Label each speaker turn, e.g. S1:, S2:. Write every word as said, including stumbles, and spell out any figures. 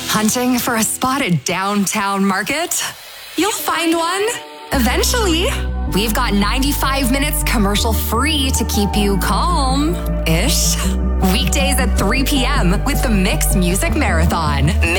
S1: Hunting for a spot at Downtown Market? You'll find one. Eventually. We've got ninety-five minutes commercial free to keep you calm-ish. Weekdays at three p.m. with the Mix Music Marathon.